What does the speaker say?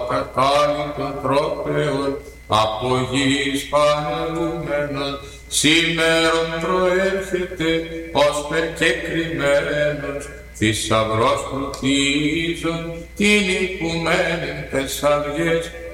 ακατάληπτων τρόπεων, από γης πανελούμενον, σήμερον προέρχεται ως περκεκριμένος, θησαυρός πλουτίζων, την οικουμένην τες αυγές,